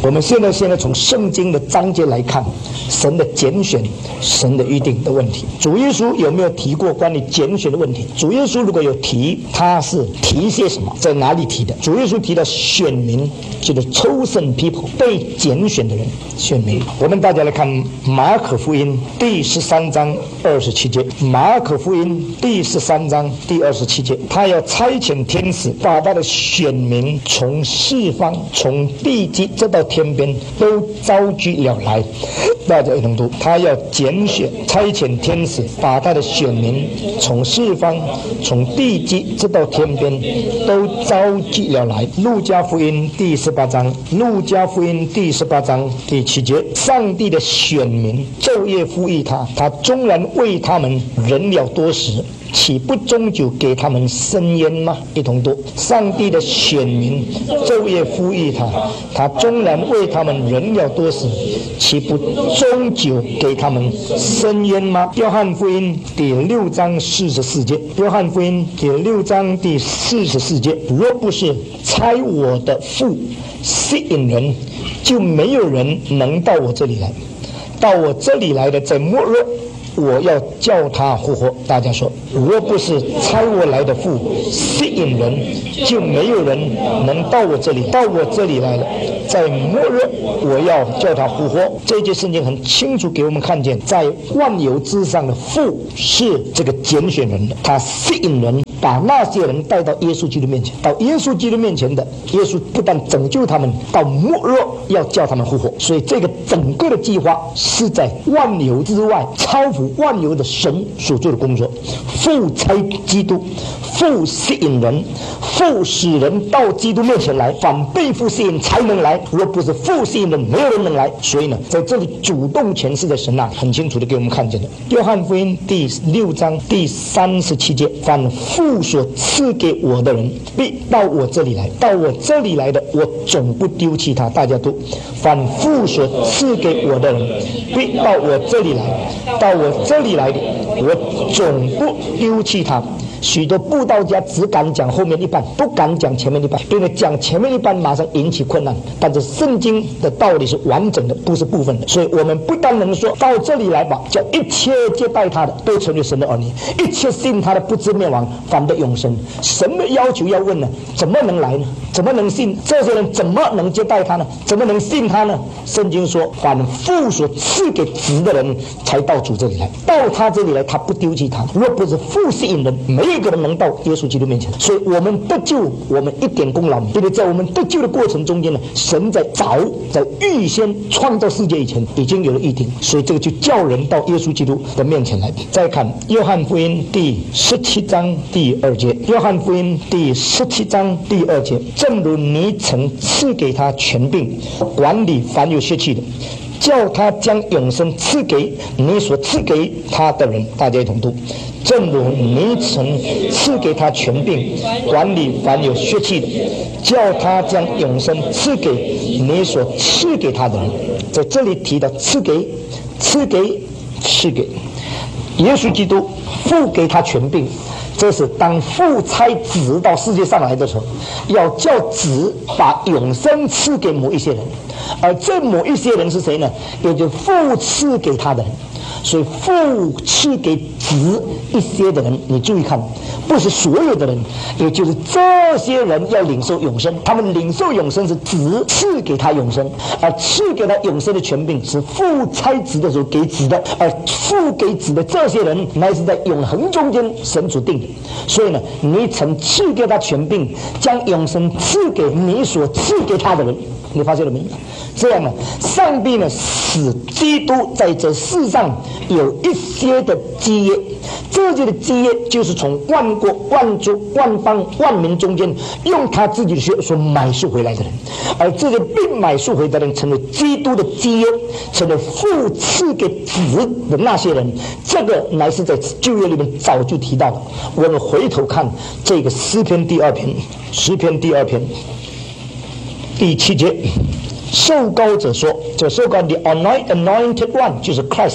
我们现在从圣经的章节来看神的拣选、神的预定的问题。主耶稣有没有提过关于拣选的问题？主耶稣如果有提，他是提些什么？在哪里提的？主耶稣提到选民，就是 chosen people， 被拣选的人，选民。我们大家来看马可福音第13章27节。马可福音第13章第27节，他要差遣天使把他的选民从四方、从地极直到天边都召集了来。大家一同读，他要拣选、差遣天使把他的选民从四方、从地极直到天边都召集了来。路加福音第18章，路加福音第18章第7节，上帝的选民昼夜呼吁他，他终然为他们忍了多时，岂不终究给他们生烟吗？一同读，上帝的选民昼夜呼吁他，他终然为他们忍了多时，岂不终究给他们生烟吗？约翰福音第6章44节，约翰福音第6章第44节，若不是差我的父吸引人，就没有人能到我这里来，到我这里来的，在末日我要叫他复活。大家说，若不是差我来的父吸引人，就没有人能到我这里，到我这里来了，在末日我要叫他复活。这节圣经很清楚给我们看见，在万有之上的父是这个拣选人的，他吸引人，把那些人带到耶稣基督面前，到耶稣基督面前的，耶稣不但拯救他们，到末日要叫他们复活。所以这个整个的计划是在万有之外，超乎万有的神所做的工作。父差基督，父吸引人，父使人到基督面前来，反被父吸引才能来，若不是父吸引人，没有人能来。所以呢，在这里主动诠释的神啊，很清楚的给我们看见的。约翰福音第6章第37节，凡父所赐给我的人，必到我这里来，到我这里来的，我总不丢弃他。大家读，凡父所赐给我的人，必到我这里来，到我这里来的，我总不丢弃他。许多布道家只敢讲后面一半，不敢讲前面一半，因为讲前面一半马上引起困难。但是圣经的道理是完整的，不是部分的。所以我们不但能说到这里来吧，叫一切接待他的都成为神的儿女，一切信他的不至灭亡，反得永生。神的要求要问呢，怎么能来呢？怎么能信？这些人怎么能接待他呢？怎么能信他呢？圣经说，凡父所赐给子的人才到主这里来，到他这里来，他不丢弃他。若不是父吸引人，没有一个人能到耶稣基督面前。所以我们得救，我们一点功劳没有，因为在我们得救的过程中间呢，神在预先创造世界以前已经有了预定，所以这个就叫人到耶稣基督的面前来。再看约翰福音第17章第2节，约翰福音第17章第2节，正如你曾赐给他权柄，管理凡有血气的，叫他将永生赐给你所赐给他的人。大家一同读，正如你曾赐给他权柄，管理凡有血气的，叫他将永生赐给你所赐给他的人。在这里提到赐给耶稣基督，父给他权柄，这是当父差子到世界上来的时候，要叫子把永生赐给某一些人，而这某一些人是谁呢？也就是父赐给他的人。所以父赐给子一些的人，你注意看，不是所有的人，也就是这些人要领受永生。他们领受永生是子赐给他永生，而赐给他永生的权柄是父差子的时候给子的，而父给子的这些人乃是在永恒中间神所定的。所以呢，你曾赐给他权柄，将永生赐给你所赐给他的人。你发现了没有？这样呢，上帝呢使基督在这世上有一些的基业，这些的基业就是从万国万族万邦万民中间用他自己的血所买赎回来的人，而这些被买赎回来的人成为基督的基业，成为父赐给子的那些人。这个乃是在旧约里面早就提到了。我们回头看这个诗篇第2篇第7节，受膏者说，这受膏的 anointed one 就是 Christ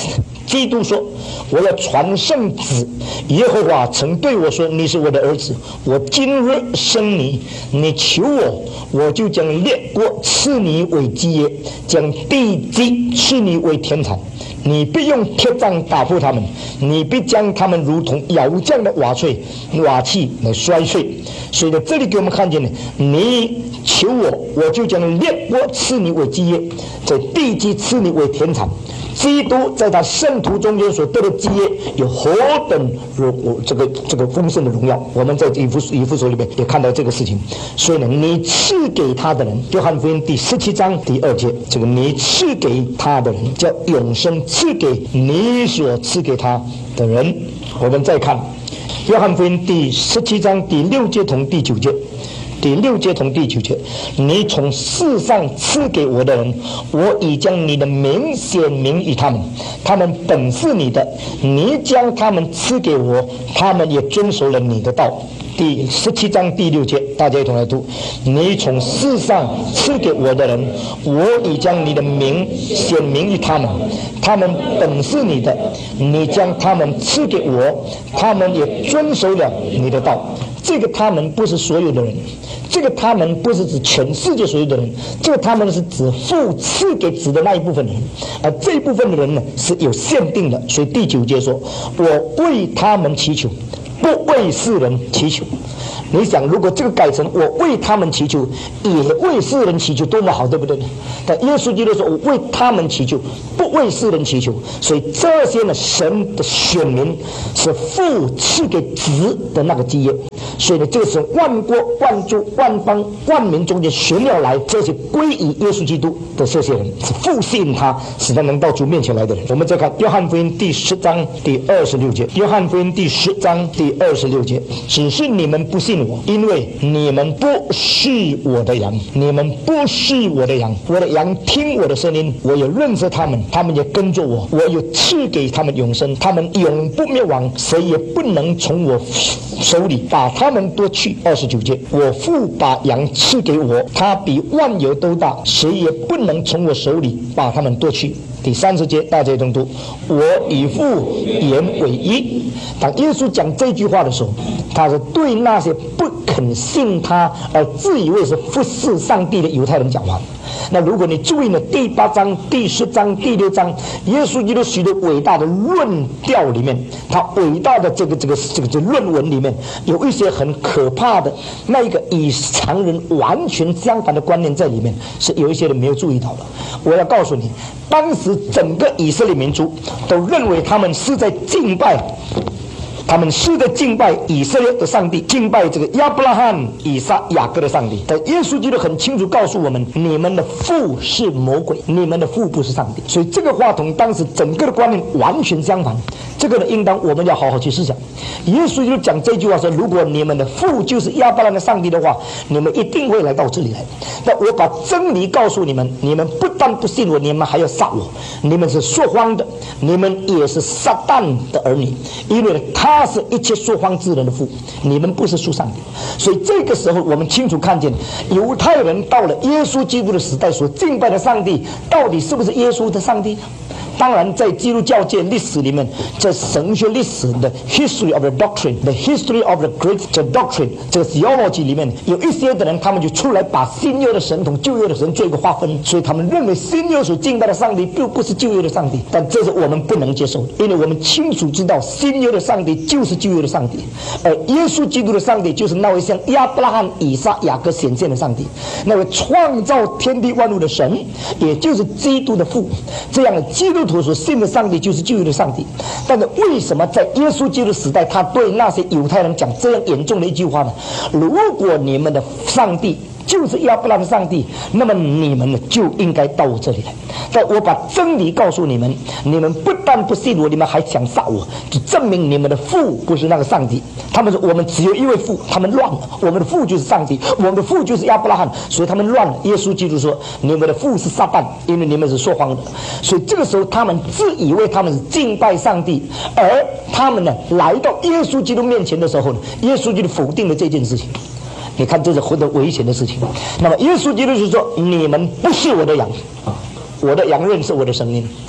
基督说：“我要传圣旨，耶和华曾对我说：你是我的儿子，我今日生你。你求我，我就将列国赐你为基业，将地基赐你为田产。你必用铁杖打破他们，你必将他们如同窑匠的瓦器来摔碎。”所以在这里给我们看见呢，你求我，我就将列国赐你为基业，在地基赐你为田产。基督在他圣徒中间所得的基业有何等这个丰盛的荣耀，我们在以弗所里面也看到这个事情。所以呢，你赐给他的人，约翰福音第17章第2节，这个你赐给他的人叫永生，赐给你所赐给他的人。我们再看约翰福音第17章第6节同第9节。第6节同第9节，你从世上赐给我的人，我已将你的名显明于他们，他们本是你的，你将他们赐给我，他们也遵守了你的道。第17章第6节，大家一同来读：你从世上赐给我的人，我已将你的名显明于他们，他们本是你的，你将他们赐给我，他们也遵守了你的道。这个他们不是所有的人，这个他们不是指全世界所有的人，这个他们是指父赐给子的那一部分人，而这一部分的人呢是有限定的。所以第9节说：我为他们祈求，不为世人祈求。你想，如果这个改成我为他们祈求，也为世人祈求，多么好，对不对？但耶稣基督说：我为他们祈求，不为世人祈求。所以这些呢，神的选民是父赐给子的那个基业。所以呢，这个是万国万族万邦万民中间选了来这些归于耶稣基督的这些人，是父吸引他，使他能到主面前来的人。我们再看约翰福音第10章第26节，约翰福音第10章第26节，只是你们不信我，因为你们不是我的羊，你们不是我的羊，我的羊听我的声音，我也认识他们，他们也跟着我，我有赐给他们永生，他们永不灭亡，谁也不能从我手里把他们夺去。29节，我父把羊赐给我，他比万有都大，谁也不能从我手里把他们夺去。第30节，大家同读：我与父原为一。当耶稣讲这句话的时候，他是对那些不肯信他而自以为是服侍上帝的犹太人讲话。那如果你注意呢，第8章、第10章、第6章，耶稣基督许多伟大的论调里面，他伟大的这个论文里面，有一些很可怕的那一个与常人完全相反的观念在里面，是有一些人没有注意到的。我要告诉你，当时整个以色列民族都认为他们是在敬拜。他们是在敬拜以色列的上帝，敬拜这个亚伯拉罕、以撒、雅各的上帝。但耶稣基督很清楚告诉我们，你们的父是魔鬼，你们的父不是上帝。所以这个话同当时整个的观念完全相反。这个呢，应当我们要好好去思想。耶稣就讲这句话说：如果你们的父就是亚伯拉罕的上帝的话，你们一定会来到这里来。但我把真理告诉你们，你们不但不信我，你们还要杀我。你们是说谎的，你们也是撒旦的儿女，因为他是一切说谎之人的父，你们不是属上帝。所以这个时候我们清楚看见，犹太人到了耶稣基督的时代所敬拜的上帝，到底是不是耶稣的上帝？当然在基督教界历史里面，在神学历史的 history of the doctrine， the history of the great doctrine 这个 theology 里面，有一些的人他们就出来把新约的神同旧约的神做一个划分，所以他们认为新约所敬拜的上帝并不是旧约的上帝。但这是我们不能接受的，因为我们清楚知道新约的上帝就是旧约的上帝，而耶稣基督的上帝就是那位向亚伯拉罕、以撒、雅各显现的上帝，那位创造天地万物的神，也就是基督的父。这样的基督徒所信的上帝就是旧约的上帝。但是为什么在耶稣基督时代，他对那些犹太人讲这样严重的一句话呢？如果你们的上帝就是亚伯拉罕的上帝，那么你们就应该到我这里来。但我把真理告诉你们，你们不但不信我，你们还想杀我，就证明你们的父不是那个上帝。他们说我们只有一位父，他们乱了。我们的父就是上帝，我们的父就是亚伯拉罕，所以他们乱了。耶稣基督说，你们的父是撒旦，因为你们是说谎的。所以这个时候他们自以为他们是敬拜上帝，而他们呢来到耶稣基督面前的时候呢，耶稣基督否定了这件事情。你看这是何等危险的事情。那么耶稣基督就说，你们不是我的羊，我的羊认识我的声音，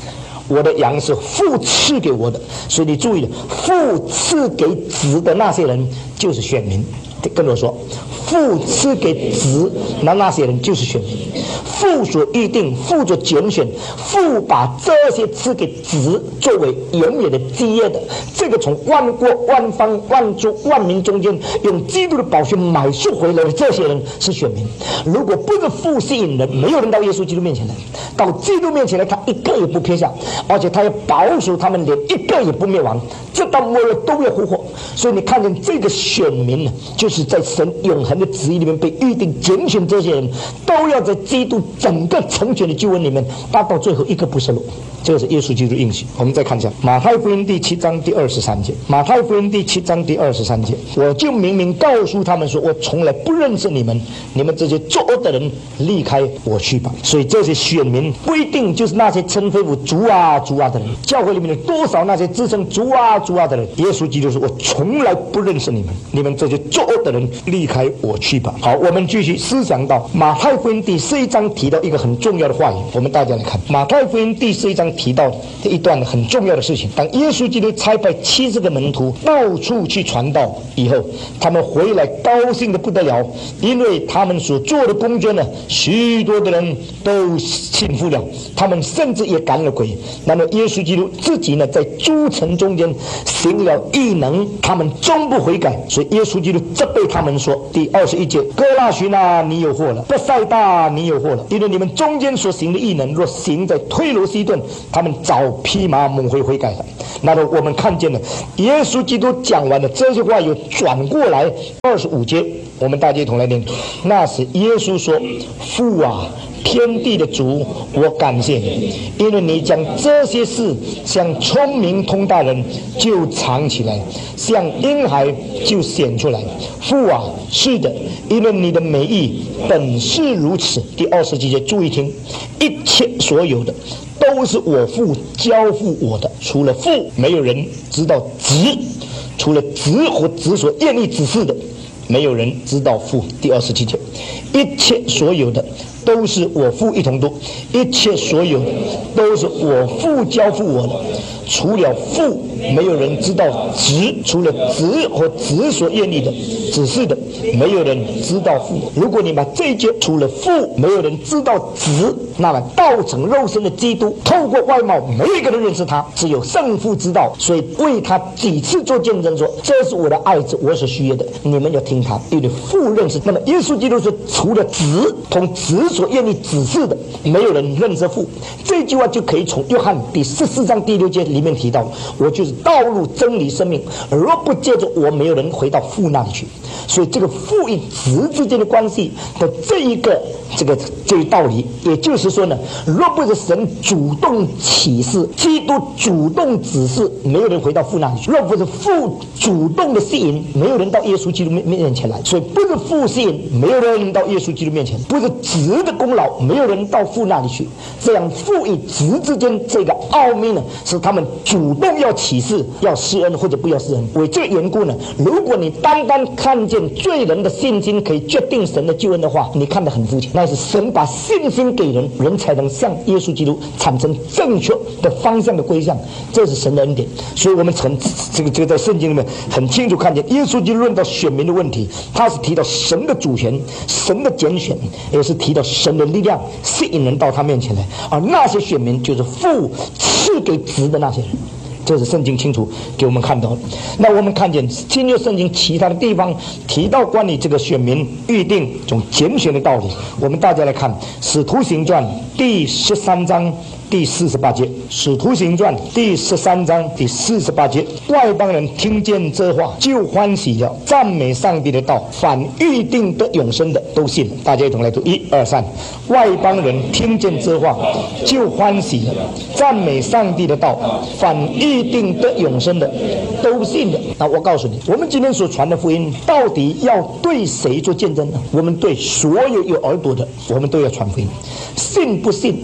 我的羊是父赐给我的。所以你注意了，父赐给子的那些人就是选民。跟我说，父赐给子那些人就是选民，父所预定，父所拣选，父把这些赐给子作为永远的基业的。这个从万国万方万族万民中间用基督的宝血买赎回来的这些人是选民。如果不是父吸引人，没有人到耶稣基督面前来，到基督面前来，他一个也不撇下，而且他要保守他们，连一个也不灭亡，直到末日都要复活。所以你看见这个选民呢，就是在神永恒的旨意里面被预定拣选，这些人都要在基督整个成全的救恩里面，达到最后一个不失落。这个是耶稣基督应许。我们再看一下马太福音第7章第23节。马太福音第7章第23节，我就明明告诉他们说，我从来不认识你们，你们这些作恶的人，离开我去吧。所以这些选民不一定就是那些称非我主啊主啊的人。教会里面有多少那些自称主啊主啊的人？耶稣基督说，我从来不认识你们，你们这些作恶的人，离开我去吧。好，我们继续思想到马太福音第11章提到一个很重要的话语，我们大家来看马太福音第11章提到这一段很重要的事情。当耶稣基督差派70个门徒到处去传道以后，他们回来高兴的不得了，因为他们所做的工作呢，许多的人都信服了，他们甚至也赶了鬼。那么耶稣基督自己呢，在诸城中间行了异能，他们终不悔改。所以耶稣基督责备他们说，第21节，哥拉洵啊，你有祸了；伯赛大，你有祸了，因为你们中间所行的异能，若行在推罗西顿，他们早披麻蒙灰悔改了。那么我们看见了耶稣基督讲完了这些话，又转过来25节，我们大家一同来念。那时耶稣说，父啊，天地的主，我感谢你，因为你将这些事向聪明通达人就藏起来，向婴孩就显出来。父啊，是的，因为你的美意本是如此。第20节注意听，一切所有的都是我父交付我的，除了父没有人知道子，除了子和子所愿意指示的，没有人知道父。第27节，一切所有的都是我父一同多，一切所有的都是我父交付我的，除了父没有人知道子，除了子和子所愿意的指示的，没有人知道父。如果你把这一节除了父没有人知道子，那么道成肉身的基督透过外貌没有一个人认识他，只有圣父知道，所以为他几次做见证说，这是我的爱子，我所需要的，你们要听他，因为父认识。那么耶稣基督说，除了子同子所愿意指示的，没有人认识父。这句话就可以从约翰第14章第6节里面提到，我就是道路真理生命，若不借着我，没有人回到父那里去。所以这个父与子之间的关系的这一个道理，也就是说呢，若不是神主动启示，基督主动指示，没有人回到父那里去；若不是父主动的吸引，没有人到耶稣基督面前来。所以不是父吸引，没有人到耶稣基督面前；不是子的功劳，没有人到父那里去。这样父与子之间这个奥秘呢，是他们主动要启示，要施恩或者不要施恩。为这个缘故呢，如果你单单看见罪人的信心可以决定神的救恩的话，你看得很肤浅。那是神把信心给人，人才能向耶稣基督产生正确的方向的归向，这是神的恩典。所以我们这个在圣经里面很清楚看见，耶稣基督论到选民的问题，他是提到神的主权、神的拣选，也是提到神的力量吸引人到他面前来，而那些选民就是父赐给子的那些人。这是圣经清楚给我们看到的。那我们看见新约圣经其他的地方提到关于这个选民预定这种拣选的道理，我们大家来看使徒行传第13章第48节，使徒行传第13章第48节，外邦人听见这话就欢喜了，赞美上帝的道，凡预定得永生的都信了。大家一同来读，1、2、3。外邦人听见这话就欢喜了，赞美上帝的道，凡预定得永生的都信了。那我告诉你，我们今天所传的福音到底要对谁做见证呢？我们对所有有耳朵的，我们都要传福音。信不信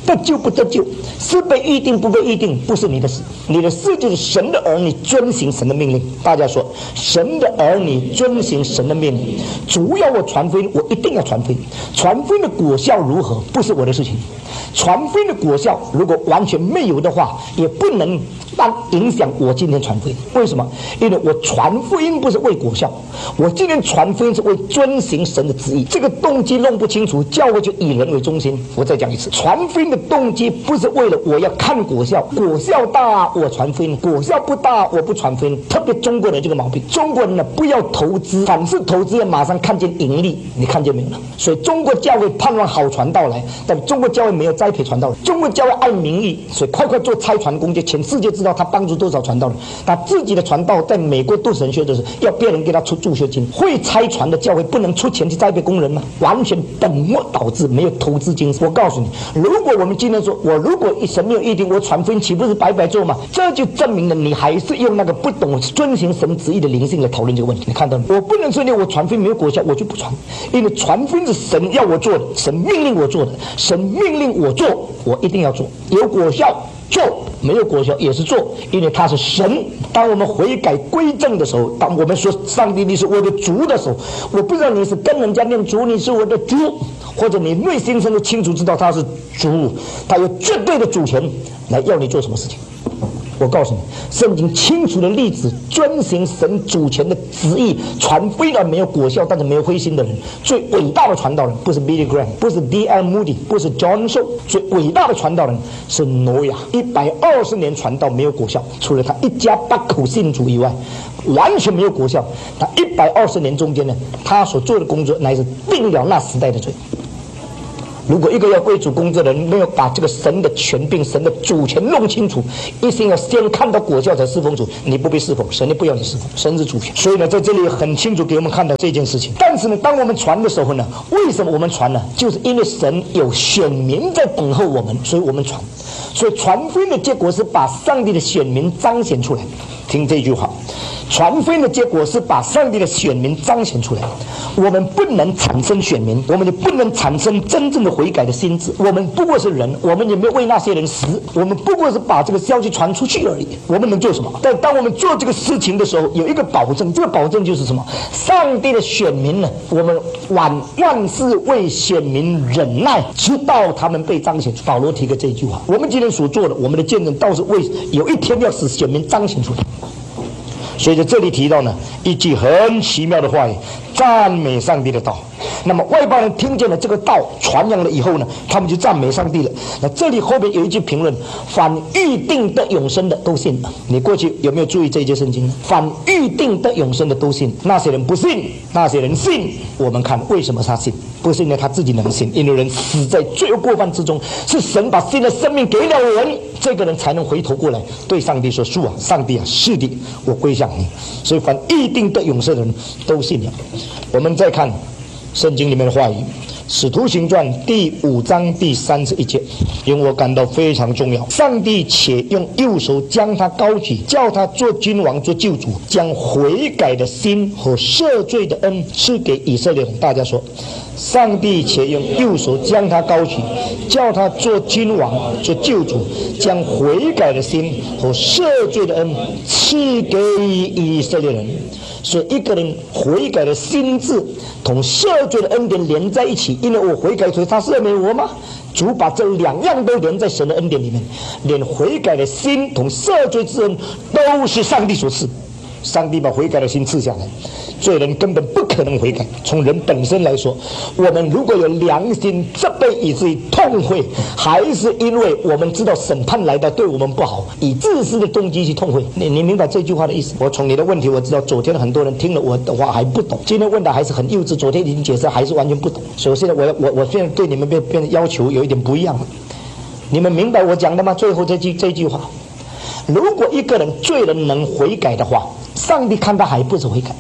得救不得救，是被预定不被预定，不是你的事。你的事就是神的儿女遵行神的命令。大家说，神的儿女遵行神的命令，主要我传福音，我一定要传福音。传福音的果效如何，不是我的事情。传福音的果效如果完全没有的话，也不能影响我今天传福音。为什么？因为我传福音不是为果效，我今天传福音是为遵行神的旨意。这个动机弄不清楚，教会就以人为中心。我再讲一次，传福音的动机不是为了我要看果效，果效大我传福音，果效不大我不传福音。特别中国人这个毛病，中国人呢不要投资，凡是投资要马上看见盈利，你看见没有呢？所以中国教会盼望好传道来，但中国教会没有栽培传道人。中国教会爱名誉，所以快做差传工作，全世界知道他帮助多少传道人。他自己的传道在美国读神学的时候，要别人给他出助学金。会差传的教会不能出钱去栽培工人吗？完全本末倒置，没有投资精神。我告诉你，如果我们今天说，我如果神没有预定，我传福音岂不是白白做吗？这就证明了你还是用那个不懂遵行神旨意的灵性来讨论这个问题。你看到吗？我不能说我传福音没有果效，我就不传，因为传福音是神要我做的，神命令我做的，神命令我做，我一定要做。有果效做，没有果效也是做，因为他是神。当我们悔改归正的时候，当我们说上帝你是我的主的时候，我不知道你是跟人家念主，你是我的主，或者你内心深处清楚知道他是主，他有绝对的主权来要你做什么事情。我告诉你，圣经清楚的例子，遵行神主权的旨意，传福音而没有果效，但是没有灰心的人，最伟大的传道人不是 Billy Graham， 不是 D.L. Moody， 不是 John Shaw， 最伟大的传道人是挪亚。120年传道没有果效，除了他一家8口信主以外，完全没有果效。他120年中间呢，他所做的工作乃是定了那时代的罪。如果一个要为主工作的人没有把这个神的权柄、神的主权弄清楚，一心要先看到果效才侍奉主，你不必侍奉神，也不要你侍奉神是主权。所以呢，在这里很清楚给我们看到这件事情。但是呢，当我们传的时候呢，为什么我们传呢？就是因为神有选民在等候我们，所以我们传。所以传福音的结果是把上帝的选民彰显出来。听这句话，传福音的结果是把上帝的选民彰显出来。我们不能产生选民，我们也不能产生真正的悔改的心智。我们不过是人，我们也没有为那些人死，我们不过是把这个消息传出去而已。我们能做什么？但当我们做这个事情的时候，有一个保证，这个保证就是什么？上帝的选民呢，我们万事为选民忍耐，直到他们被彰显。保罗提个这句话，我们今天所做的，我们的见证倒是为有一天要使选民彰显出来。所以在这里提到呢，一句很奇妙的话语，赞美上帝的道。那么外邦人听见了这个道传扬了以后呢，他们就赞美上帝了。那这里后面有一句评论，凡预定得永生的都信。你过去有没有注意这一节圣经呢？凡预定得永生的都信。那些人不信，那些人信。我们看为什么他信？不是因为他自己能信，因为人死在罪恶过犯之中，是神把新的生命给了人，这个人才能回头过来对上帝说，主啊，上帝啊，是的，我归向你。所以凡预定得永生的人都信了。我们再看圣经里面的话语，使徒行传第5章第31节，因为我感到非常重要。上帝且用右手将他高举，叫他做君王，做救主，将悔改的心和赦罪的恩赐给以色列人。大家说，上帝且用右手将他高举，叫他做君王，做救主，将悔改的心和赦罪的恩赐给以色列人。所以一个人悔改的心智同赦罪的恩典连在一起，因为我悔改，所以他赦免我吗？主把这2样都连在神的恩典里面，连悔改的心同赦罪之恩都是上帝所赐。上帝把悔改的心赐下来，罪人根本不可能悔改。从人本身来说，我们如果有良心责备以至于痛悔，还是因为我们知道审判来到对我们不好，以自私的动机去痛悔。你明白这句话的意思？我从你的问题我知道，昨天很多人听了我的话还不懂，今天问的还是很幼稚，昨天已经解释还是完全不懂。所以现在我现在对你们变得要求有一点不一样了。你们明白我讲的吗？最后这句话，如果一个人罪人能悔改的话，上帝看他还不是悔改，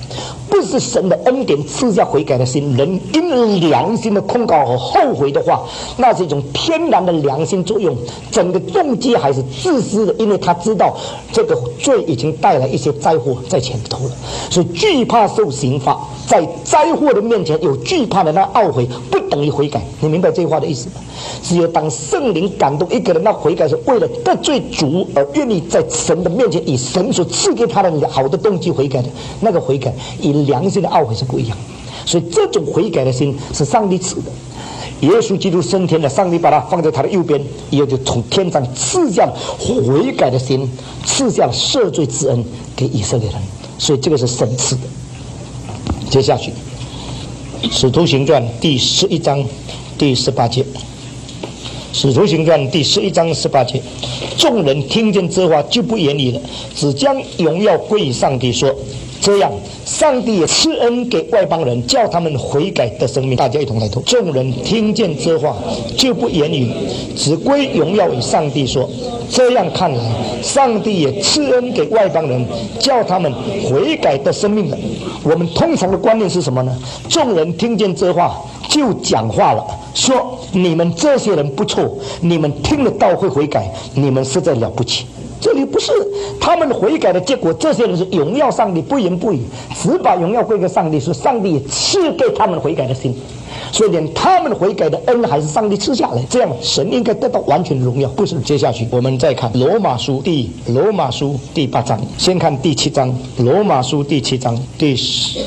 不是神的恩典赐下悔改的心，人因良心的控告和后悔的话，那是一种天然的良心作用，整个动机还是自私的，因为他知道这个罪已经带来一些灾祸在前头了，所以惧怕受刑罚。在灾祸的面前有惧怕的那懊悔，不等于悔改。你明白这句话的意思吗？只有当圣灵感动一个人，那悔改是为了得罪主而愿意在神的面前以神所赐给他的好的动机悔改的，那个悔改与良心的懊悔是不一样。所以这种悔改的心是上帝赐的。耶稣基督升天了，上帝把他放在他的右边，也就从天上赐下悔改的心，赐下赦罪之恩给以色列人。所以这个是神赐的。接下去使徒行传第11章第18节，使徒行传第11章18节，众人听见这话就不言语了，只将荣耀归于上帝，说这样上帝也赐恩给外邦人，叫他们悔改得生命。大家一同来读，众人听见这话就不言语，只归荣耀于上帝，说这样看来上帝也赐恩给外邦人，叫他们悔改得生命了。我们通常的观念是什么呢？众人听见这话就讲话了，说你们这些人不错，你们听了道会悔改，你们实在了不起。这里不是他们悔改的结果，这些人是荣耀上帝，不言不语，只把荣耀归给上帝，说上帝也赐给他们悔改的心，所以连他们悔改的恩还是上帝赐下来，这样神应该得到完全的荣耀。不是。接下去我们再看罗马书第8章，先看第7章，罗马书第7章第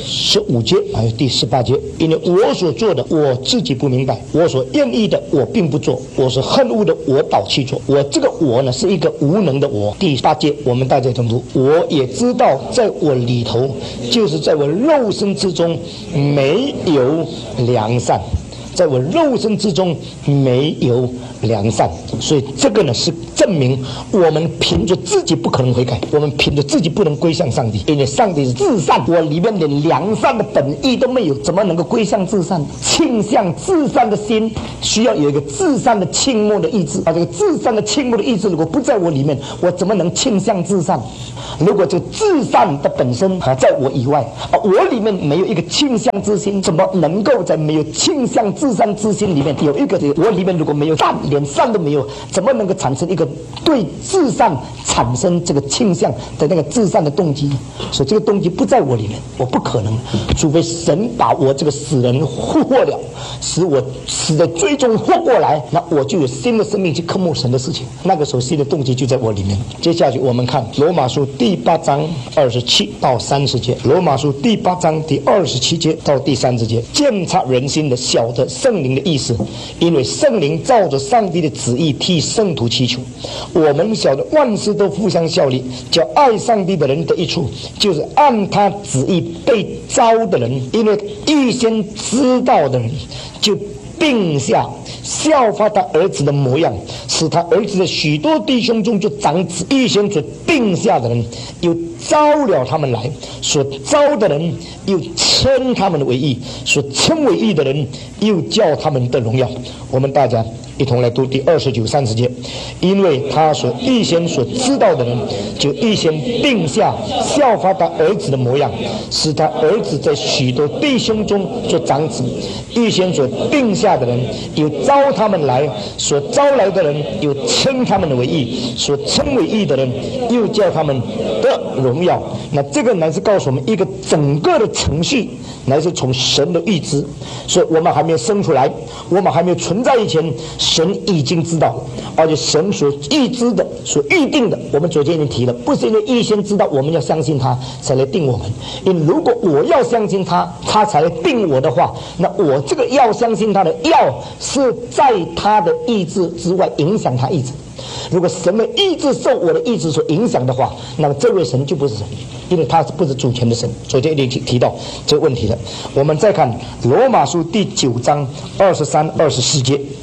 15节还有第18节，因为我所做的我自己不明白，我所愿意的我并不做，我所恨恶的我倒去做。我这个我呢是一个无能的我。第8节我们大家同读，我也知道在我里头，就是在我肉身之中没有良善，在我肉身之中没有良善。所以这个呢是证明我们凭着自己不可能悔改，我们凭着自己不能归向上帝，因为上帝是至善，我里面连良善的本意都没有，怎么能够归向至善？倾向至善的心需要有一个至善的倾慕的意志，这个至善的倾慕的意志如果不在我里面，我怎么能倾向至善？如果这个至善的本身在我以外，我里面没有一个倾向之心，怎么能够在没有倾向至善之心里面有一个？我里面如果没有善，连善都没有，怎么能够产生一个对至善产生这个倾向的那个至善的动机呢？所以这个动机不在我里面，我不可能，除非神把我这个死人复活了，使我死的最终活过来，那我就有新的生命去渴慕神的事情，那个时候新的动机就在我里面。接下去我们看罗马书第8章27到30节，罗马书第8章第27节到第30节，鉴察人心的，晓得圣灵的意思，因为圣灵照着上帝的旨意替圣徒祈求。我们晓得万事都互相效力，叫爱上帝的人得益处，就是按他旨意被召的人，因为预先知道的人就并下效法他儿子的模样，使他儿子的许多弟兄中就长子。预先所并下的人又招了他们来，所招的人又称他们为义，所称为义的人又叫他们得荣耀。我们大家一同来读第29、30节，因为他所预先所知道的人，就预先并下效法他儿子的模样，使他儿子在许多弟兄中做长子。预先所并下的人又招他们来，所招来的人又称他们为义，所称为义的人又叫他们得荣耀。那这个乃是告诉我们一个整个的程序，乃是从神的预知。所以我们还没有生出来，我们还没有存在以前，神已经知道，而且神所预知的、所预定的，我们昨天已经提了，不是因为预先知道我们要相信他才来定我们。因为如果我要相信他，他才来定我的话，那我这个要相信他的要是在他的意志之外影响他意志。如果神的意志受我的意志所影响的话，那么这位神就不是神，因为他是不是主权的神。昨天已经提到这个问题了。我们再看罗马书第9章23、24节，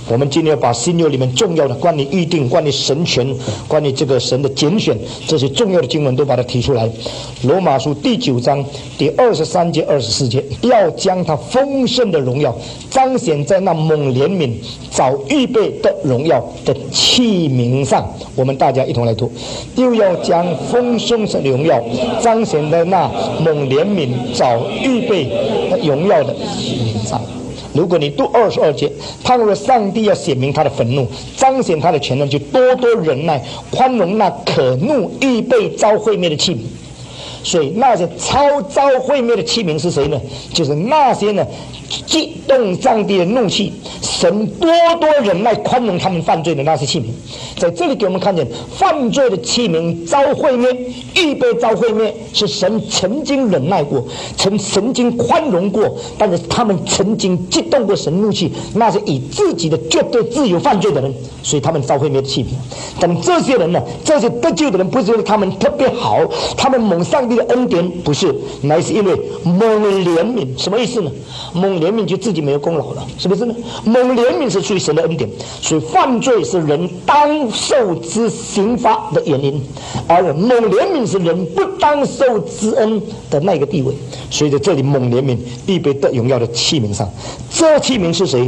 我们今天要把新约里面重要的关于预定、关于神权、关于这个神的拣选这些重要的经文都把它提出来。罗马书第9章第23节24节，要将他丰盛的荣耀彰显在那蒙怜悯早预备的荣耀的器皿上。我们大家一同来读，又要将丰盛的荣耀彰显在那蒙怜悯早预备的荣耀的器皿上。如果你读22节，倘若上帝要显明他的愤怒，彰显他的权能，就多多忍耐宽容那可怒预备遭毁灭的器皿。所以那些遭毁灭的器皿是谁呢？就是那些呢激动上帝的怒气，神多多忍耐宽容他们犯罪的那些器皿。在这里给我们看见，犯罪的器皿遭毁灭，预备遭毁灭，是神曾经忍耐过，曾经宽容过，但是他们曾经激动过神怒气，那些以自己的绝对自由犯罪的人，所以他们遭毁灭的器皿。但这些人呢，这些得救的人，不是因为他们特别好，他们蒙上帝的恩典，不是，乃是因为蒙怜悯。什么意思呢？蒙怜悯就自己没有功劳了，是不是呢？蒙怜悯是出于神的恩典，所以犯罪是人当受之刑罚的原因，而蒙怜悯是人不当受之恩的那个地位。所以在这里蒙怜悯必备得荣耀的器皿上，这器皿是谁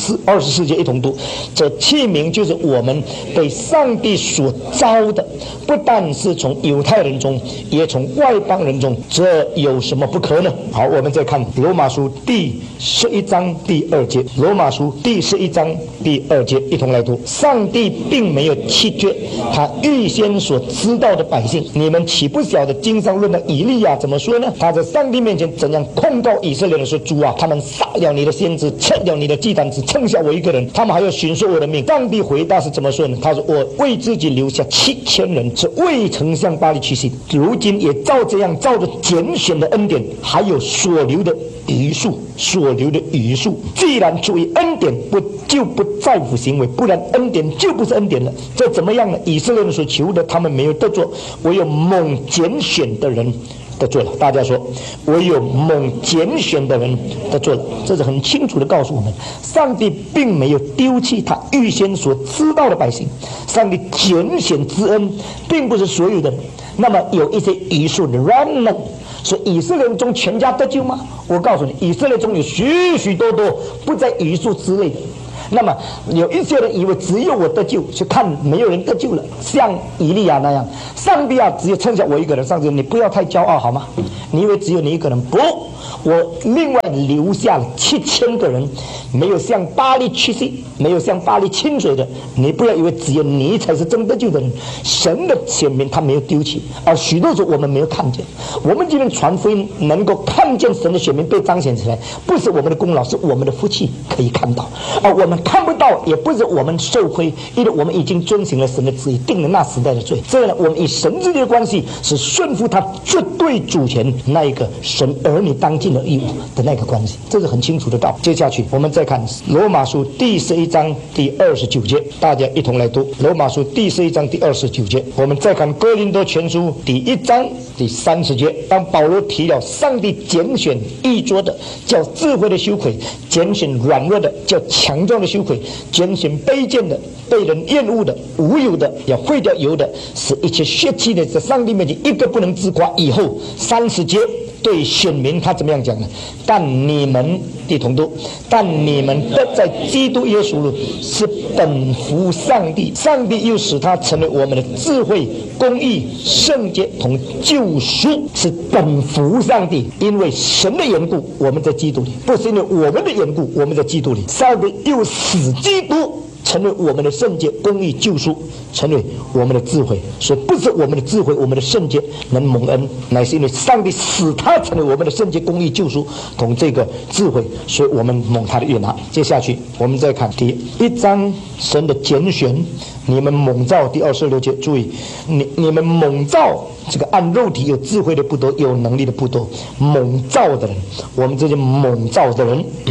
？24节一同读，这器皿就是我们被上帝所招的，不但是从犹太人中，也从外邦人中，这有什么不可呢？好，我们再看罗马书第11章第2节，罗马书第11章第2节一同来读，上帝并没有弃绝他预先所知道的百姓，你们岂不晓得经上论的以利亚怎么说呢？他在上帝面前怎样控告以色列人说，主啊，他们杀了你的先知，吃了你的祭坛，只剩下我一个人，他们还要寻索我的命。上帝回答是怎么说呢？他说，我为自己留下7000人，是未曾向巴力去信，如今也照这样，照着拣选的恩典，还有所留的余数，既然出于恩典，就不在乎行为，不然恩典就不是恩典了。这怎么样呢？以色列人所求的，他们没有得着，唯有蒙拣选的人得罪了。大家说，唯有蒙拣选的人得罪了，这是很清楚的告诉我们，上帝并没有丢弃他预先所知道的百姓。上帝拣选之恩并不是所有的人，那么有一些余数的 remnant。所以以色列中全家得救吗？我告诉你，以色列中有许许多多不在余数之内的。那么有一些人以为只有我得救，去看没有人得救了，像以利亚那样，上帝啊，只有剩下我一个人。上帝，你不要太骄傲好吗？你以为只有你一个人？不，我另外留下了7000个人，没有向巴力去信，没有向巴力亲嘴的。你不要以为只有你才是真得救的人，神的显明他没有丢弃，而许多时候我们没有看见。我们今天传福音能够看见神的显明被彰显起来，不是我们的功劳，是我们的福气可以看到，而我们看不到，也不是我们受亏，因为我们已经遵行了神的旨意，定了那时代的罪。这样呢，我们与神之间的关系是顺服他绝对主权那一个神儿女当尽的义务的那个关系，这是很清楚的道。接下去我们再看罗马书第11章第29节，大家一同来读罗马书第11章第29节。我们再看哥林多前书第1章第30节，当保罗提了上帝拣选易作的叫智慧的羞愧，拣选软弱的叫强壮的羞愧，拣选卑贱的被人厌恶的无有的要废掉有的，使一切血气的在上帝面前一个不能自夸。以后30节对选民他怎么样讲呢？但你们一同读，但你们得在基督耶稣里是本乎上帝，上帝又使他成为我们的智慧、公义、圣洁同救赎，是本乎上帝。因为神的缘故我们在基督里，不是因为我们的缘故我们在基督里。上帝又使基督成为我们的圣洁、公义、救赎，成为我们的智慧。所以不是我们的智慧、我们的圣洁能蒙恩，乃是因为上帝使他成为我们的圣洁、公义、救赎同这个智慧，所以我们蒙他的悦纳。接下去我们再看第1章神的拣选，你们蒙召第26节，注意你们蒙召，这个按肉体有智慧的不多，有能力的不多。蒙召的人，我们这些蒙召的人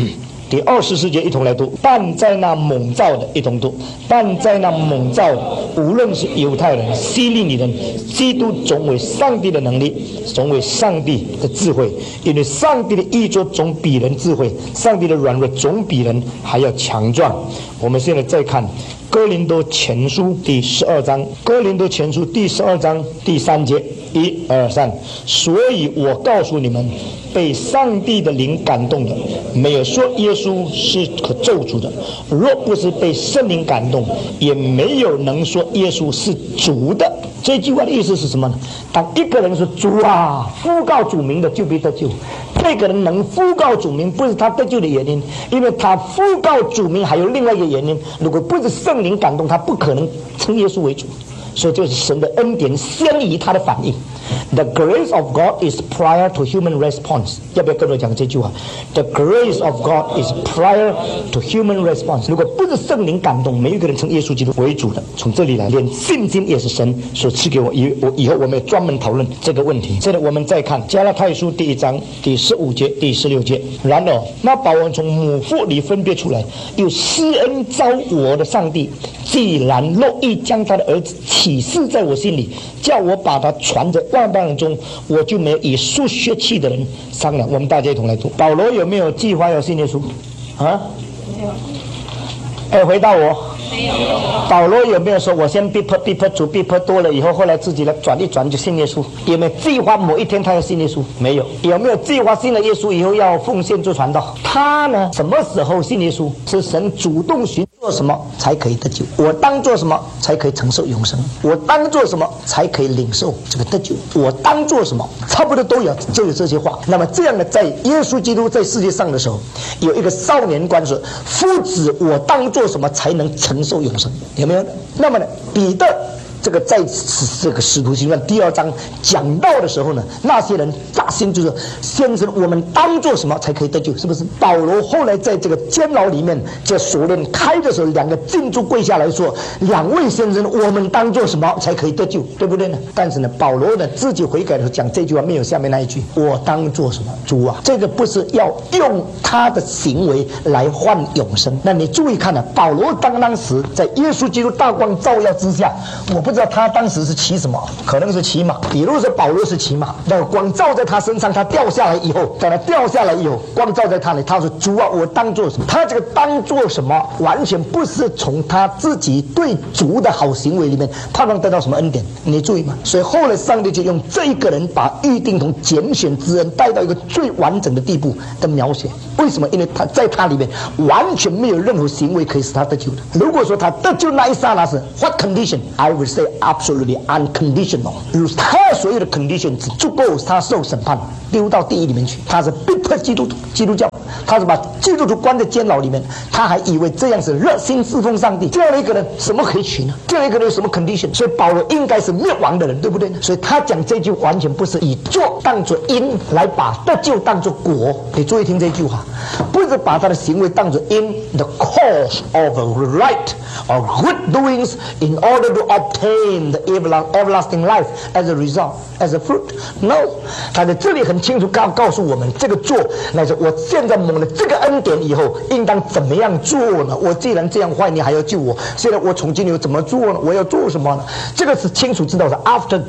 第24节一同来读。但在那蒙召的一同读。但在那蒙召的，无论是犹太人、希利尼人，基督总为上帝的能力，总为上帝的智慧。因为上帝的义作总比人智慧，上帝的软弱总比人还要强壮。我们现在再看哥林多前书第12章，哥林多前书第12章第3节，1、2、3。所以我告诉你们，被上帝的灵感动的，没有说耶稣是可咒诅的；若不是被圣灵感动，也没有能说耶稣是主的。这句话的意思是什么呢？当一个人说主啊，呼告主名的，就必得救。这个人能呼告主名，不是他得救的原因，因为他呼告主名还有另外一个原因，如果不是圣灵感动，他不可能称耶稣为主。所以就是神的恩典先于他的反应。The grace of God is prior to human response。 要不要跟我讲这句话？ The grace of God is prior to human response。 如果不是圣灵感动，没有一个人称耶稣基督为主的。从这里来，连信心也是神所赐给我。以后我们也专门讨论这个问题。现在我们再看加拉太书第1章第15节第16节。然而那把我从母腹里分别出来，又施恩召我的上帝，既然乐意将他的儿子启示在我心里，叫我把他传在万邦人中，我就没有以属血气的人商量。我们大家一同来读。保罗有没有计划要信耶稣啊？没有。回答我。没有。保罗有没有说我先逼迫主，逼迫多了以后，后来自己来转一转就信耶稣？有没有计划某一天他要信耶稣？没有。有没有计划信了耶稣以后要奉献做传道？他呢，什么时候信耶稣？是神主动寻做什么才可以得救？我当做什么才可以承受永生？我当做什么才可以领受这个得救？我当做什么？差不多都有这些话。那么这样的，在耶稣基督在世界上的时候，有一个少年官说：夫子，我当做什么才能承受永生？有没有？那么呢，彼得这个在这个使徒行传第2章讲到的时候呢，那些人大声就是：先生，我们当做什么才可以得救？是不是？保罗后来在这个监牢里面，这锁链开的时候，两个禁足跪下来说：两位先生，我们当做什么才可以得救？对不对呢？但是呢，保罗呢自己悔改的时候讲这句话，没有下面那一句：我当做什么？主啊，这个不是要用他的行为来换永生。那你注意看呢，保罗当时在耶稣基督大光照耀之下，我不知道他当时是骑什么，可能是骑马。比如说保罗是骑马，那光照在他身上，他掉下来以后，在他掉下来以后，光照在他里，他说：主啊，我当做什么？他这个当做什么，完全不是从他自己对主的好行为里面盼望得到什么恩典。你注意吗？所以后来上帝就用这一个人把预定同拣选之恩带到一个最完整的地步的描写。为什么？因为他在他里面完全没有任何行为可以使他得救的。如果说他得救那一刹那是 what condition？ I would say absolutely unconditional。他所有的 condition 只足够他受审判，丢到地狱里面去。他是逼迫基督教，他是把基督徒关在监牢里面，他还以为这样是热心侍奉上帝。这样的一个人什么可以娶呢？这样一个人有什么 condition？ 所以保罗应该是灭亡的人，对不对？所以他讲这句完全不是以作当作因来把得救当作果。你注意听这句话，不是把他的行为当作因 the cause of right or good doings in order to obtain the everlasting life as a result, as a fruit. No， 他在这里很清楚告诉我们，这个做乃是我现在蒙了这个恩典以后，应当怎么样做呢？我既然这样坏，你还要救我，现在我从今以后怎么做呢？我要做什么呢？这个是清楚知道的。After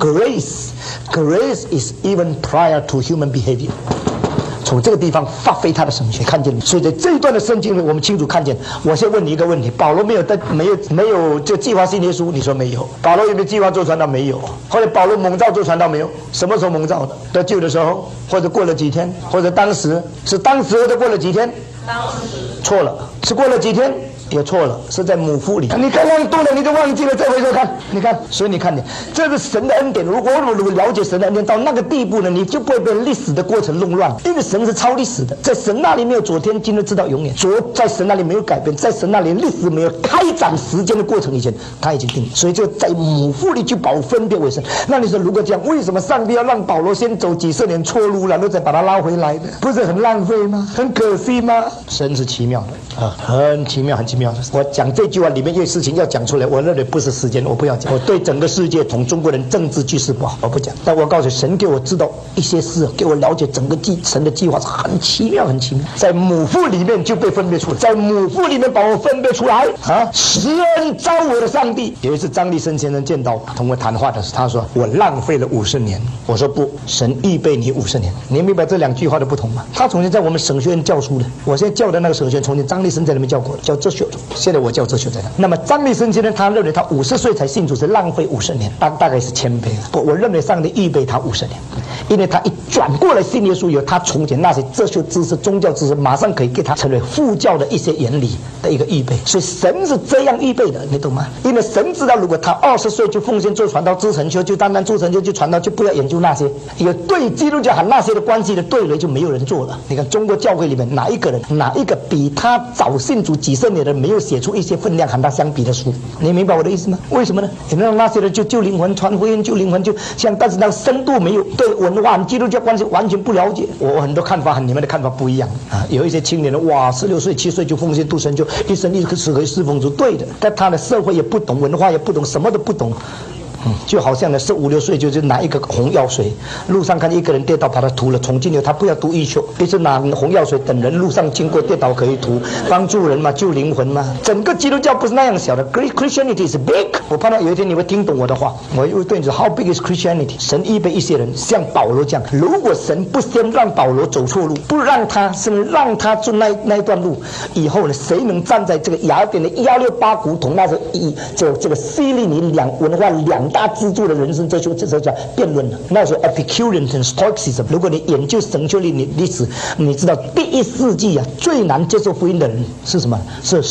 grace is even prior to human behavior。从这个地方发挥他的神学，看见没？所以在这一段的圣经里，我们清楚看见。我先问你一个问题：保罗没有这计划信耶稣？你说没有。保罗有没有计划做传道？没有。后来保罗蒙召做传道没有？什么时候蒙召的？得救的时候，或者过了几天，或者当时是当时或者过了几天？当时错了，是过了几天？也错了，是在母腹里。你看忘多了，你就忘记了。再回头看，你看，所以你看，这是神的恩典。如果我们了解神的恩典到那个地步呢，你就不会被历史的过程弄乱。因为神是超历史的，在神那里没有昨天、今日直到永远。在神那里没有改变，在神那里历史没有开展时间的过程以前，他已经定。所以就在母腹里就把我分别为圣。那你说，如果这样，为什么上帝要让保罗先走几十年错路，然后再把他拉回来的？不是很浪费吗？很可惜吗？神是奇妙的啊，很奇妙，很奇妙。 妙的。我讲这句话里面有事情要讲出来，我认为不是时间，我不要讲。我对整个世界同中国人政治局势不好，我不讲。但我告诉你，神给我知道一些事，给我了解整个神的计划是很奇妙，很奇妙。在母腹里面就被分别出来，在母腹里面把我分别出来啊！施恩召我的上帝。有一次张立生先生见到我，同我谈话的时候，他说我浪费了50年。我说不，神预备你50年。你明白这两句话的不同吗？他从前在我们省学院教书的，我现在教的那个省学院，从前张立生在那边教过的，教哲学的。现在我教哲学在那。那么张立生先生他认为他50岁才信主是浪费50年，大概是谦卑了。不，我认为上帝预备他50年，因为他一转过来信耶稣以后，他从前那些哲学知识、宗教知识，马上可以给他成为副教的一些原理的一个预备。所以神是这样预备的，你懂吗？因为神知道，如果他20岁就奉献做传道、知成就，就单单做成就就传道，就不要研究那些有对基督教和那些的关系的对垒，就没有人做了。你看中国教会里面哪一个比他早信主几十年的人没有写出一些分量和他相比的书？你明白我的意思吗？为什么呢？因为那些人就救灵魂、传福音、救灵魂，就像但是那个深度没有，对文化和基督教关系完全不了解。我很多看法和你们的看法不一样啊。有一些青年人哇，16岁、7岁就奉献度神就一生一世可以侍奉主，对的，但他的社会也不懂，文化也不懂，什么都不懂。就好像呢，15、16岁就是拿一个红药水，路上看一个人跌倒，把他涂了，从今以后他不要读医学，一直拿红药水等人路上经过跌倒可以涂，帮助人嘛，救灵魂嘛。整个基督教不是那样小的 ，Christianity is big。我盼望有一天你会听懂我的话，我又对你说 ，How big is Christianity？ 神预备一些人，像保罗这样，如果神不先让保罗走错路，不让他，甚至让他走那一段路，以后呢，谁能站在这个雅典的168胡同，那是这个西利尼文化两大支柱的人生哲学，这叫辩论了。那时候 Epicurean Stoicism。如果你研究神学历史，你知道第1世纪啊，最难接受福音的人是什么？是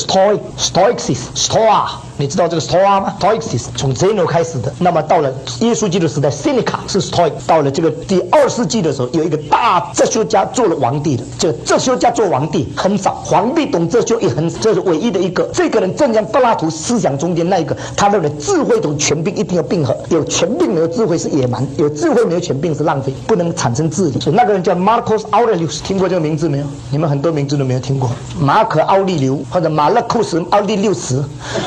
Stoics。你知道这个 Stoa 吗 ？Stoics 从 Zeno 开始的。那么到了耶稣基督时代 ，Seneca 是 Stoic。到了这个第2世纪的时候，有一个大哲学家做了皇帝的。这个哲学家做皇帝很少，皇帝懂哲学也很，这是唯一的一个。这个人正像柏拉图思想中间那一个，他认为智慧同权柄一定要并合，有权柄没有智慧是野蛮，有智慧没有权柄是浪费，不能产生智力。所以那个人叫 Marcus Aurelius， 听过这个名字没有？你们很多名字都没有听过，马可奥利留或者马勒库斯奥利六斯。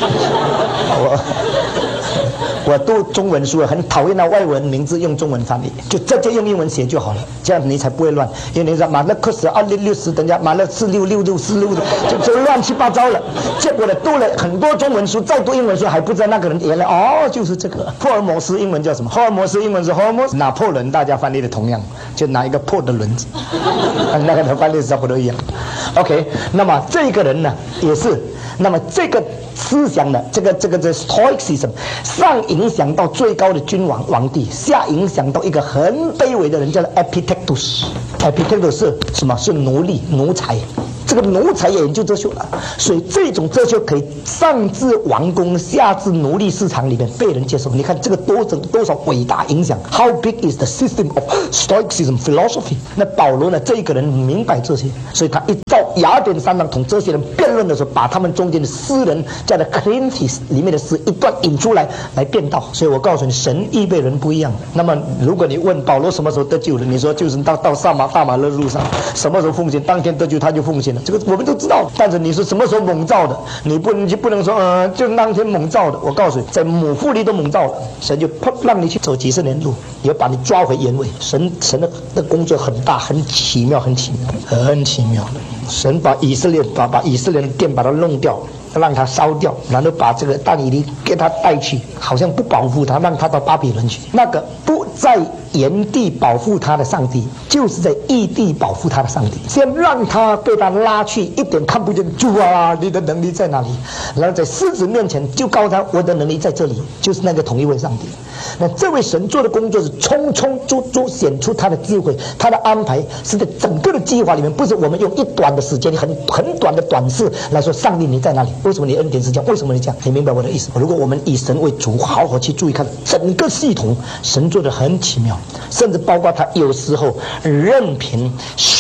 我读中文书很讨厌那外文名字用中文翻译，就直接用英文写就好了，这样你才不会乱。因为你说马勒克斯260，等下马勒466就乱七八糟了。结果呢，读了很多中文书，再读英文书还不知道那个人原来就是这个霍尔摩斯，英文叫什么？霍尔摩斯英文是 Hormuz， 拿破仑大家翻译的同样，就拿一个破的轮子，那个翻译是差不多一样。OK， 那么这个人呢也是，那么这个思想的这个 Stoicism 上影响到最高的君王皇帝，下影响到一个很卑微的人，叫做 Epictetus。Epictetus 是什么？是奴隶奴才。这个奴才也研究哲学了，所以这种哲学可以上至王公，下至奴隶市场里面被人接受。你看这个多少伟大影响 ？How big is the system of Stoicism philosophy？ 那保罗呢？这个人明白这些，所以他一到雅典三堂同这些人辩论的时候，把他们中间的诗人叫做 Cleanthes 里面的诗一段引出来辩道。所以我告诉你，神预备人不一样的。那么如果你问保罗什么时候得救了，你说就是到大马勒路上，什么时候奉献？当天得救他就奉献了。这个我们都知道，但是你是什么时候蒙召的？你不能说就当天蒙召的。我告诉你，在母腹里都蒙召了，神就让你去走几十年路，也把你抓回原位。神的工作很大，很奇妙，很奇妙的。神把以色列的殿把它弄掉，让他烧掉，然后把这个但以理给他带去，好像不保护他，让他到巴比伦去。那个不在原地保护他的上帝，就是在异地保护他的上帝。先让他被他拉去，一点看不见，主啊，你的能力在哪里？然后在狮子面前就告诉他，我的能力在这里，就是那个同一位上帝。那这位神做的工作是匆匆显出他的智慧，他的安排是在整个的计划里面，不是我们用一短的时间很短的短视来说，上帝你在哪里？为什么你恩典是这样？为什么你这样？你明白我的意思？如果我们以神为主，好好去注意看整个系统，神做的很奇妙，甚至包括他有时候任凭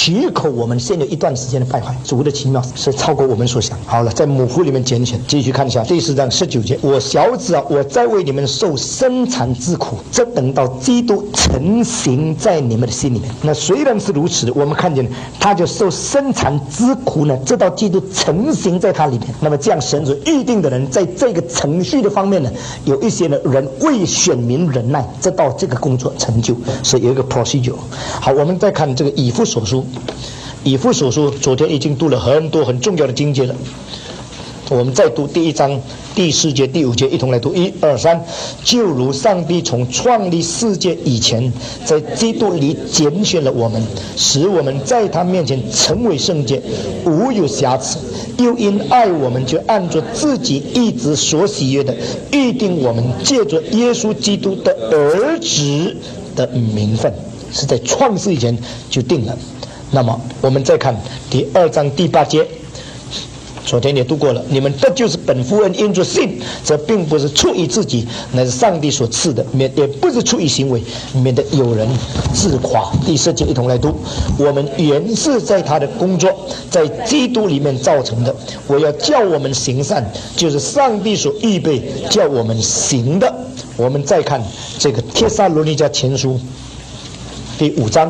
许可我们先有一段时间的败坏。主的奇妙是超过我们所想。好了，在母腹里面拣选，继续看一下第4章19节，我小子啊，我在为你们受生产之苦，这等到基督成形在你们的心里面。那虽然是如此，我们看见他就受生产之苦呢，这到基督成形在他里面。那么这样神所预定的人，在这个程序的方面呢，有一些的人为选民忍耐，这到这个工作成就，是有一个 procedure。好，我们再看这个以弗所书。以弗所书昨天已经读了很多很重要的经节了，我们再读第1章第4节第5节，一同来读1、2、3。就如上帝从创立世界以前，在基督里拣选了我们，使我们在他面前成为圣洁，无有瑕疵。又因爱我们，就按着自己一直所喜悦的，预定我们借着耶稣基督的儿子的名分，是在创世以前就定了。那么我们再看第2章第8节，昨天也读过了，你们得救是本乎恩，因着信，这并不是出于自己，乃是上帝所赐的，也不是出于行为，免得有人自夸。第4节一同来读，我们原是在他的工作，在基督里面造成的，我要叫我们行善，就是上帝所预备叫我们行的。我们再看这个帖撒罗尼迦前书第5章，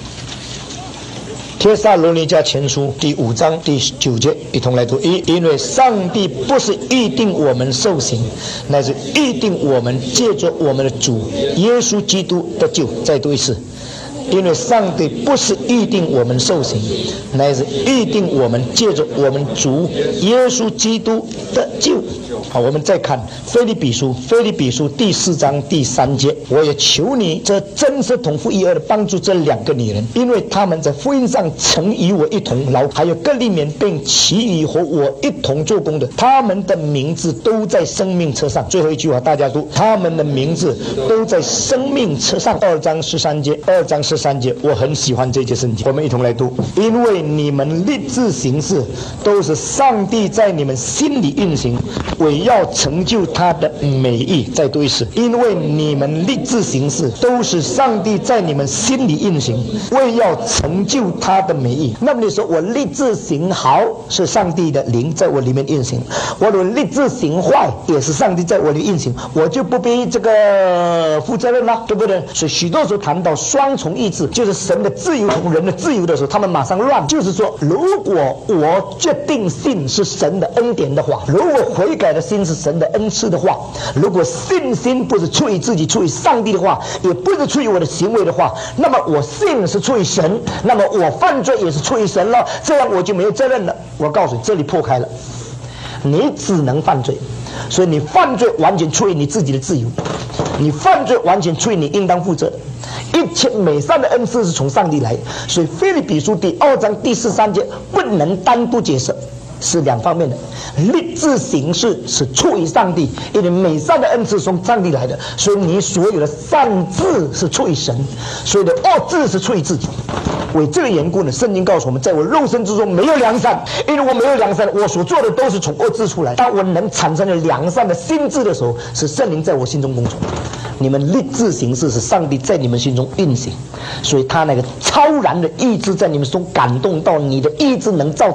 帖撒罗尼迦前书第5章第9节，一同来读1。因为上帝不是预定我们受刑，乃是预定我们借着我们的主耶稣基督得救。再读一次，因为上帝不是预定我们受刑，乃是预定我们借着我们主耶稣基督得救。好，我们再看腓立比书第4章第3节，我也求你这真是同父异儿的帮助这2个女人，因为他们在福音上曾与我一同劳，还有各利免并其余和我一同做工的，他们的名字都在生命册上。最后一句话大家读，他们的名字都在生命册上。2章13节，我很喜欢这节圣经，我们一同来读，因为你们立志行事，都是上帝在你们心里运行，为要成就他的美意。再读一次，因为你们立志行事，都是上帝在你们心里运行，为要成就他的美意。那么你说我立志行好，是上帝的灵在我里面运行；我如果立志行坏，也是上帝在我里面运行，我就不必这个负责任了，对不对？所以许多时候谈到双重意志，就是神的自由同人的自由的时候，他们马上乱。就是说，如果我决定信是神的恩典的话，如果悔改的心是神的恩赐的话，如果信心不是出于自己，出于上帝的话，也不是出于我的行为的话，那么我信是出于神，那么我犯罪也是出于神了，这样我就没有责任了。我告诉你，这里破开了，你只能犯罪，所以你犯罪完全出于你自己的自由，你犯罪完全出于你应当负责的。一切美善的恩赐是从上帝来，所以腓立比书第2章第13节不能单独解释，是2方面的。立志行事是出于上帝，因为美善的恩赐是从上帝来的，所以你所有的善志是出于神，所有的恶志是出于自己。为这个缘故呢，圣经告诉我们，在我肉身之中没有良善，因为我没有良善，我所做的都是从恶志出来。当我能产生了良善的心智的时候，是圣灵在我心中工作。你们立志行事是上帝在你们心中运行，所以他那个超然的意志在你们中感动到你的意志能造